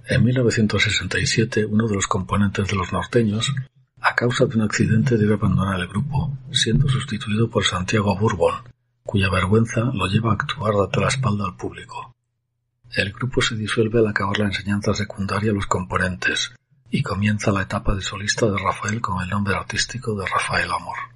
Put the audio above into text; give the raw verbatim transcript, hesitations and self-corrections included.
En mil novecientos sesenta y siete, uno de los componentes de Los Norteños, a causa de un accidente, debe abandonar el grupo, siendo sustituido por Santiago Bourbon, cuya vergüenza lo lleva a actuar dando la espalda al público. El grupo se disuelve al acabar la enseñanza secundaria a los componentes, y comienza la etapa de solista de Rafael con el nombre artístico de Rafael Amor.